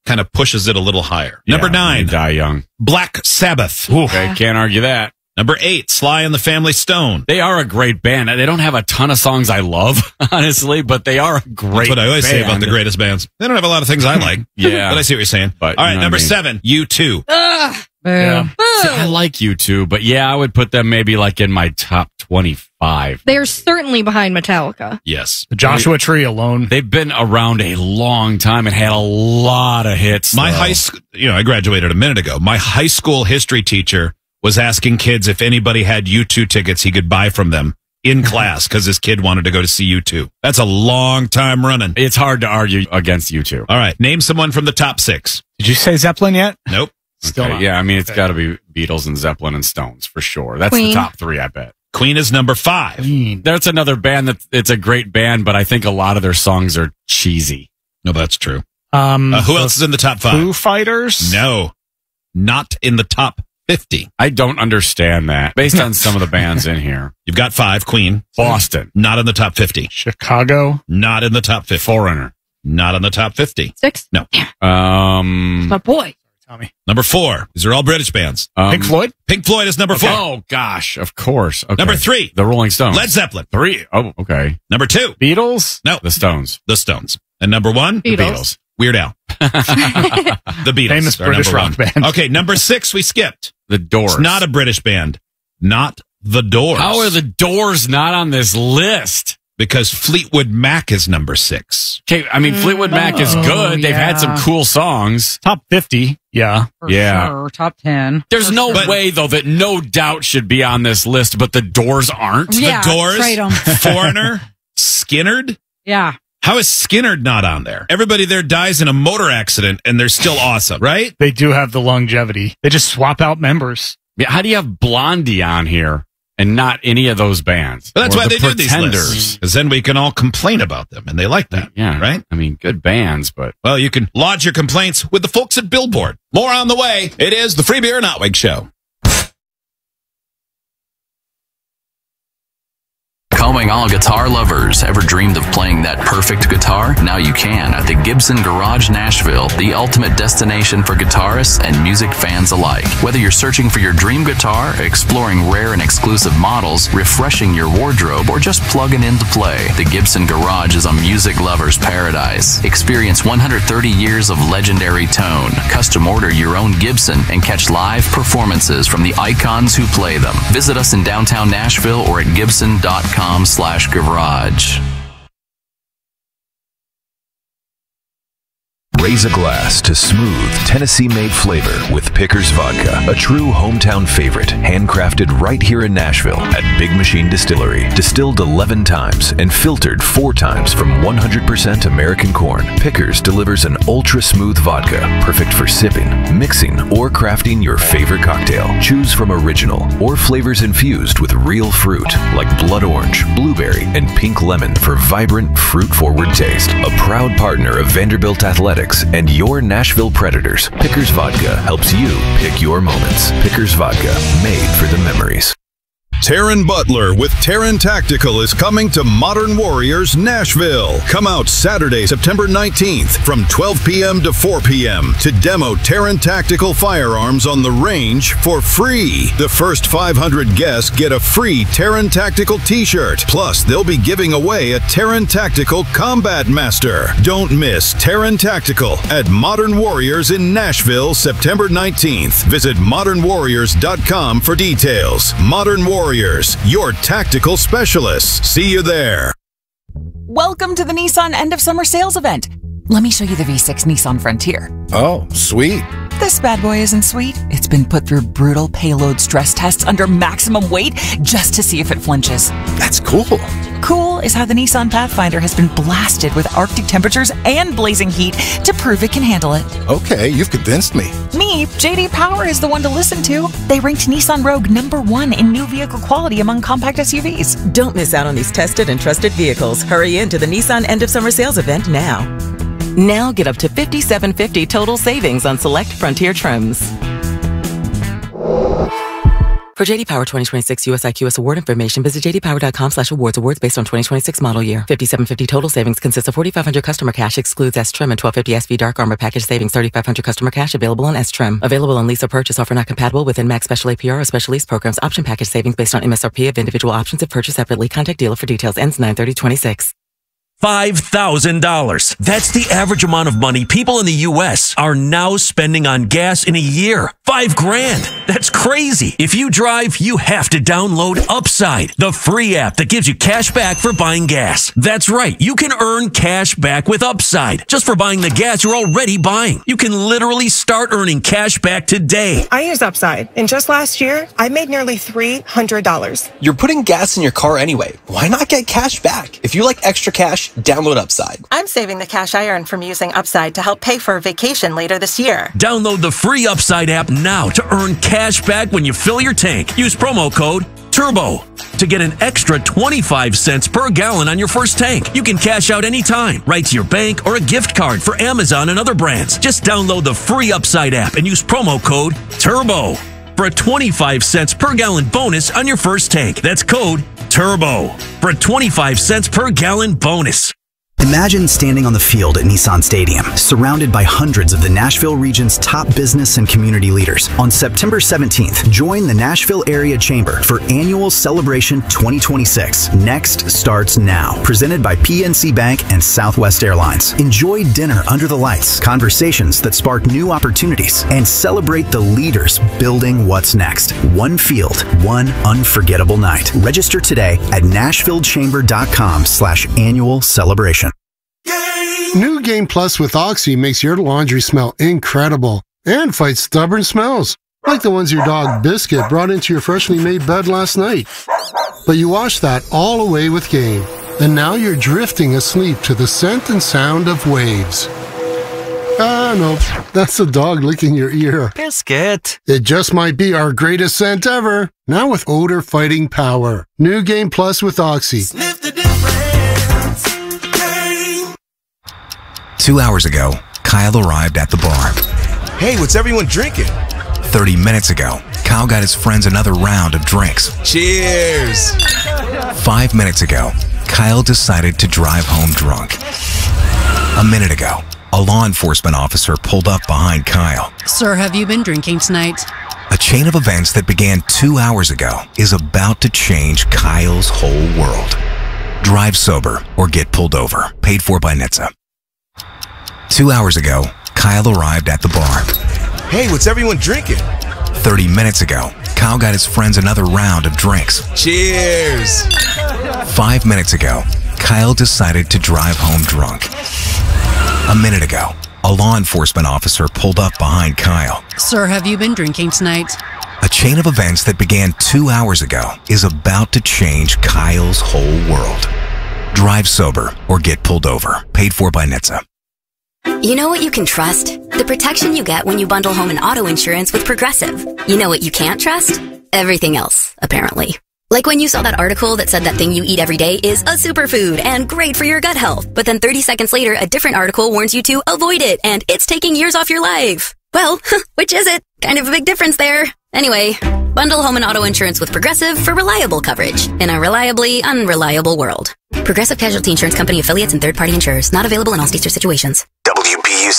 kind of pushes it a little higher. Yeah, Number 9, they die young. Black Sabbath. Okay, can't argue that. Number 8, Sly and the Family Stone. They are a great band. They don't have a ton of songs I love, honestly, but they are a great That's what I always say about the greatest bands. They don't have a lot of things I like. Yeah. But I see what you're saying. But, all right, you know number what I mean? 7, U2. Yeah. See, I like U2, but yeah, I would put them maybe like in my top 25. They're certainly behind Metallica. Yes. The Joshua Tree alone. They've been around a long time and had a lot of hits. My though. high school, I graduated a minute ago. My high school history teacher was asking kids if anybody had U2 tickets he could buy from them in class because his kid wanted to go to see U2. That's a long time running. It's hard to argue against U2. All right. Name someone from the top 6. Did you say Zeppelin yet? Nope. Still Okay, not. yeah, I mean, it's got to be Beatles and Zeppelin and Stones for sure. That's Queen. the top 3, I bet. Queen is number 5. That's another band it's a great band, but I think a lot of their songs are cheesy. No, that's true. Who Who else is in the top 5? Foo Fighters? No. Not in the top 50. I don't understand that based on some of the bands in here. You've got 5. Queen. Boston. Not in the top 50. Chicago? Not in the top 50. Foreigner. Not in the top 50. 6? No. My boy. Tommy. Number 4. These are all British bands. Pink Floyd? Pink Floyd is number 4. Oh, gosh, of course. Okay. Number 3. The Rolling Stones. Led Zeppelin. 3. Oh, okay. Number 2. Beatles? No. The Stones. The Stones. And number 1. Beatles. The Beatles. Weird Al. The Beatles. Famous are British number rock 1. band. Okay, number 6 we skipped. The Doors. It's not a British band. Not the Doors. How are the Doors not on this list? Because Fleetwood Mac is number 6. Okay, I mean, Fleetwood Mac is good. They've had some cool songs. Top 50. Yeah. Yeah. Sure, top 10. There's no But- way, though, that No Doubt should be on this list, but the Doors aren't. Yeah, The Doors, trade 'em. Foreigner, Skinnerd. Yeah. How is Skinnerd not on there? Everybody there dies in a motor accident and they're still awesome, right? They do have the longevity. They just swap out members. Yeah, how do you have Blondie on here and not any of those bands? But that's Or why the they do these Pretenders? lists. Because then we can all complain about them and they like that. Yeah, Right? I mean, good bands, but Well, you can lodge your complaints with the folks at Billboard. More on the way. It is the Free Beer and Outwig Show. Calming all guitar lovers. Ever dreamed of playing that perfect guitar? Now you can at the Gibson Garage Nashville, the ultimate destination for guitarists and music fans alike. Whether you're searching for your dream guitar, exploring rare and exclusive models, refreshing your wardrobe, or just plugging in to play, the Gibson Garage is a music lover's paradise. Experience 130 years of legendary tone. Custom order your own Gibson and catch live performances from the icons who play them. Visit us in downtown Nashville or at gibson.com/garage. Raise a glass to smooth, Tennessee-made flavor with Pickers Vodka, a true hometown favorite, handcrafted right here in Nashville at Big Machine Distillery. Distilled 11 times and filtered 4 times from 100% American corn, Pickers delivers an ultra-smooth vodka, perfect for sipping, mixing, or crafting your favorite cocktail. Choose from original or flavors infused with real fruit like blood orange, blueberry, and pink lemon for vibrant, fruit-forward taste. A proud partner of Vanderbilt Athletics and your Nashville Predators, Pickers Vodka helps you pick your moments. Pickers Vodka, made for the memories. Taryn Butler with Taryn Tactical is coming to Modern Warriors Nashville. Come out Saturday, September 19th from 12 p.m. to 4 p.m. to demo Taryn Tactical firearms on the range for free. The first 500 guests get a free Taryn Tactical t-shirt. Plus, they'll be giving away a Taryn Tactical Combat Master. Don't miss Taryn Tactical at Modern Warriors in Nashville, September 19th. Visit modernwarriors.com for details. Modern Warriors, your tactical specialists. See you there. Welcome to the Nissan End of Summer Sales Event. Let me show you the V6 Nissan Frontier. Oh, sweet. This bad boy isn't sweet. It's been put through brutal payload stress tests under maximum weight just to see if it flinches. That's cool. Cool is how the Nissan Pathfinder has been blasted with Arctic temperatures and blazing heat to prove it can handle it. Okay, you've convinced me. Me, JD Power is the one to listen to. They ranked Nissan Rogue #1 in new vehicle quality among compact SUVs. Don't miss out on these tested and trusted vehicles. Hurry into the Nissan End of Summer Sales Event now. Now get up to $5,750 total savings on select Frontier trims. For JD Power 2026 US IQS award information, visit jdpower.com/awards. Awards based on 2026 model year. 5750 total savings consists of 4500 customer cash, excludes S-Trim, and 1250 SV Dark Armor package savings. 3500 customer cash available on S-Trim. Available on lease or purchase. Offer not compatible with NMAX special APR or special lease programs. Option package savings based on MSRP of individual options if purchased separately. Contact dealer for details. Ends 9/30/26. $5,000. That's the average amount of money people in the U.S. are now spending on gas in a year. $5,000. That's crazy. If you drive, you have to download Upside, the free app that gives you cash back for buying gas. That's right. You can earn cash back with Upside just for buying the gas you're already buying. You can literally start earning cash back today. I use Upside, and just last year, I made nearly $300. You're putting gas in your car anyway. Why not get cash back? If you like extra cash, download Upside. I'm saving the cash I earn from using Upside to help pay for a vacation later this year. Download the free Upside app now to earn cash back when you fill your tank. Use promo code TURBO to get an extra 25 cents per gallon on your first tank. You can cash out anytime, right to your bank or a gift card for Amazon and other brands. Just download the free Upside app and use promo code TURBO for a 25 cents per gallon bonus on your first tank. That's code TURBO for a 25 cents per gallon bonus. Imagine standing on the field at Nissan Stadium, surrounded by hundreds of the Nashville region's top business and community leaders. On September 17th, join the Nashville Area Chamber for Annual Celebration 2026. Next starts now. Presented by PNC Bank and Southwest Airlines. Enjoy dinner under the lights, conversations that spark new opportunities, and celebrate the leaders building what's next. One field, one unforgettable night. Register today at NashvilleChamber.com/annual celebration. New Game Plus with Oxy makes your laundry smell incredible and fights stubborn smells, like the ones your dog Biscuit brought into your freshly made bed last night. But you washed that all away with Game, and now you're drifting asleep to the scent and sound of waves. Ah, no, that's the dog licking your ear. Biscuit. It just might be our greatest scent ever, now with odor-fighting power. New Game Plus with Oxy. Sniff the difference. 2 hours ago, Kyle arrived at the bar. Hey, what's everyone drinking? 30 minutes ago, Kyle got his friends another round of drinks. Cheers! 5 minutes ago, Kyle decided to drive home drunk. A minute ago, a law enforcement officer pulled up behind Kyle. Sir, have you been drinking tonight? A chain of events that began 2 hours ago is about to change Kyle's whole world. Drive sober or get pulled over. Paid for by NHTSA. 2 hours ago, Kyle arrived at the bar. Hey, what's everyone drinking? 30 minutes ago, Kyle got his friends another round of drinks. Cheers! 5 minutes ago, Kyle decided to drive home drunk. A minute ago, a law enforcement officer pulled up behind Kyle. Sir, have you been drinking tonight? A chain of events that began 2 hours ago is about to change Kyle's whole world. Drive sober or get pulled over. Paid for by NHTSA. You know what you can trust? The protection you get when you bundle home and auto insurance with Progressive. You know what you can't trust? Everything else, apparently. Like when you saw that article that said that thing you eat every day is a superfood and great for your gut health. But then 30 seconds later, a different article warns you to avoid it and it's taking years off your life. Well, which is it? Kind of a big difference there. Anyway, bundle home and auto insurance with Progressive for reliable coverage in a reliably unreliable world. Progressive Casualty Insurance Company affiliates and third-party insurers. Not available in all states or situations. WBUC